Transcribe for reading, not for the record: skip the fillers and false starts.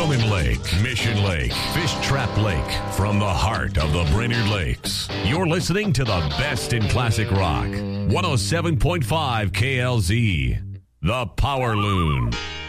Norman Lake, Mission Lake, Fish Trap Lake, from the heart of the Brainerd Lakes. You're listening to the best in classic rock. 107.5 KLZ, The Power Loon.